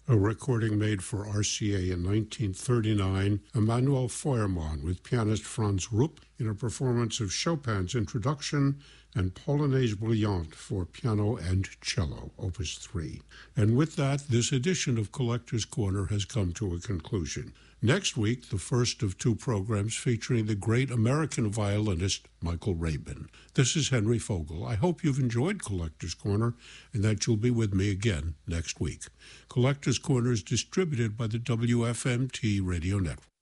a recording made for RCA in 1939, Emanuel Feuermann with pianist Franz Rupp in a performance of Chopin's Introduction and Polonaise Brillante for piano and cello, Opus 3. And with that, this edition of Collector's Corner has come to a conclusion. Next week, the first of two programs featuring the great American violinist Michael Rabin. This is Henry Fogel. I hope you've enjoyed Collector's Corner and that you'll be with me again next week. Collector's Corner is distributed by the WFMT Radio Network.